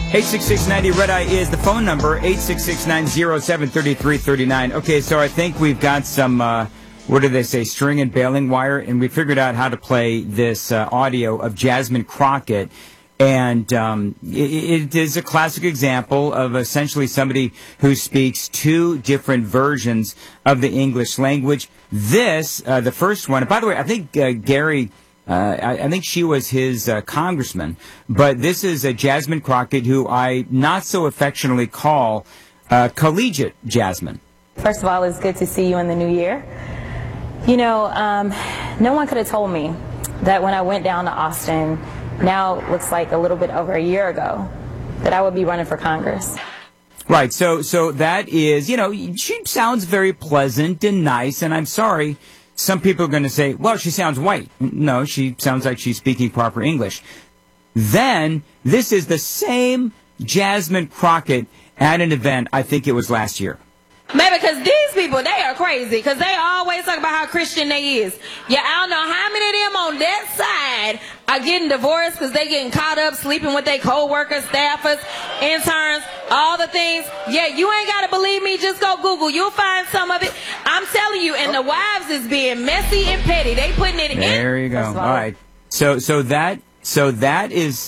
866-90 Red Eye is the phone number, 866-907-3339. Okay, so I think we've got some, what do they say, string and baling wire, and we figured out how to play this audio of Jasmine Crockett. And it is a classic example of essentially somebody who speaks two different versions of the English language. This, the first one, by the way, I think Gary... I think she was his congressman, but this is Jasmine Crockett, who I not so affectionately call collegiate Jasmine. First of all, it's good to see you in the new year. You know, no one could have told me that when I went down to Austin, now it looks like a little bit over a year ago, that I would be running for Congress. Right, so that is, you know, she sounds very pleasant and nice, and I'm sorry. Some people are going to say, well, she sounds white. No, she sounds like she's speaking proper English. Then, this is the same Jasmine Crockett at an event, I think it was last year. Maybe because these people, they are crazy, because they always talk about how Christian they is. Yeah, I don't know how many of them on that side are getting divorced because they getting caught up sleeping with their co-workers, staffers, interns, all the things. Yeah, you ain't got to believe me. Just go Google. You'll find some of it. I'm telling you, and the wives is being messy and petty. They putting it in. There you go. All right. So that is